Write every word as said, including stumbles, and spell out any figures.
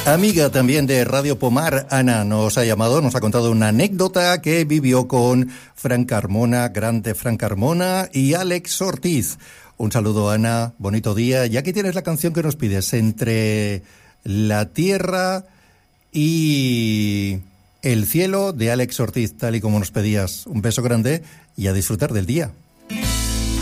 Amiga también de Radio Pomar, Ana nos ha llamado, nos ha contado una anécdota que vivió con Fran Carmona, grande Fran Carmona y Alex Ortiz. Un saludo, Ana, bonito día. Y aquí tienes la canción que nos pides, Entre la Tierra y el Cielo, de Alex Ortiz, tal y como nos pedías. Un beso grande y a disfrutar del día.